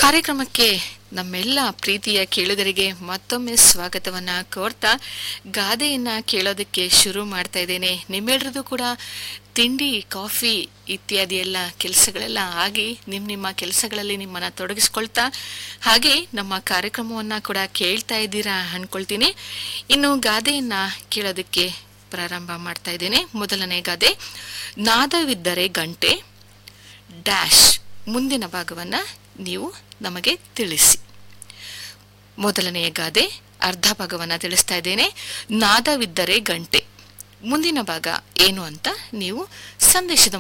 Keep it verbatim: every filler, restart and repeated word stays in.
ಕಾರ್ಯಕ್ರಮಕ್ಕೆ ನಮ್ಮೆಲ್ಲ ಪ್ರೀತಿಯ ಕೇಳುಗರಿಗೆ ಮತ್ತೊಮ್ಮೆ ಸ್ವಾಗತವನ್ನ ಕೋರ್ತಾ ಗಾದೆಯನ್ನ ಕೇಳೋದಕ್ಕೆ ಶುರು ಮಾಡ್ತಾ ಇದ್ದೇನೆ. ನಿಮ್ಮೆಲ್ಲರದು ಕೂಡ ತಿಂಡಿ ಕಾಫಿ ಇತ್ಯಾದಿ ಎಲ್ಲ ಕೆಲಸಗಳೆಲ್ಲ ಆಗಿ ನಿಮ್ಮ ನಿಮ್ಮ ಕೆಲಸಗಳಲ್ಲಿ ನಿಮ್ಮನ್ನ ತೊಡಗಿಸ್ಕೊಳ್ತಾ ಹಾಗೆ ನಮ್ಮ ಕಾರ್ಯಕ್ರಮವನ್ನ ಕೂಡ ಕೇಳ್ತಾ ಇದ್ದೀರಾ ಅನ್ಕೊಳ್ತೀನಿ. ಇನ್ನು ಗಾದೆಯನ್ನ ಕೇಳೋದಕ್ಕೆ ಪ್ರಾರಂಭ ಮಾಡ್ತಾ ಇದ್ದೇನೆ. ಮೊದಲನೇ ಗಾದೆ, ನಾದವಿದ್ದರೆ ಗಂಟೆ ಡ್ಯಾಶ್. ಮುಂದಿನ ಭಾಗವನ್ನ ನೀವು ನಮಗೆ ತಿಳಿಸಿ. ಮೊದಲನೆಯ ಗಾದೆ ಅರ್ಧ ಭಾಗವನ್ನ ತಿಳಿಸ್ತಾ ಇದ್ದೇನೆ. ನಾದವಿದ್ದರೆ ಗಂಟೆ, ಮುಂದಿನ ಭಾಗ ಏನು ಅಂತ ನೀವು ಸಂದೇಶದ